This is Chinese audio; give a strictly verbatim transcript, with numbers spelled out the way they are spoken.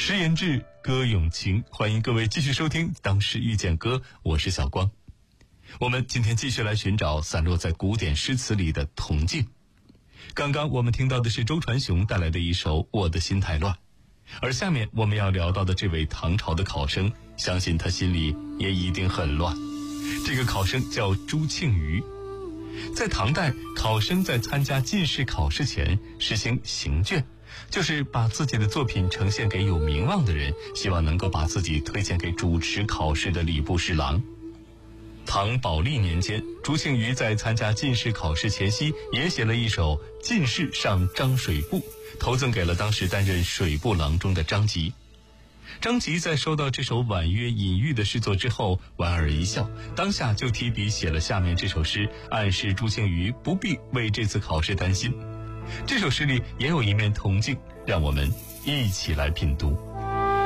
诗言志，歌咏情，欢迎各位继续收听《当时遇见歌》，我是小光。我们今天继续来寻找散落在古典诗词里的铜镜。刚刚我们听到的是周传雄带来的一首《我的心太乱》，而下面我们要聊到的这位唐朝的考生，相信他心里也一定很乱。这个考生叫朱庆余。在唐代，考生在参加进士考试前实行行卷，就是把自己的作品呈现给有名望的人，希望能够把自己推荐给主持考试的礼部侍郎。唐宝历年间，朱庆余在参加进士考试前夕也写了一首《进士上张水部》，投赠给了当时担任水部郎中的张籍。张籍在收到这首婉约隐喻的诗作之后，莞尔一笑，当下就提笔写了下面这首诗，暗示朱庆余不必为这次考试担心。这首诗里也有一面铜镜，让我们一起来品读。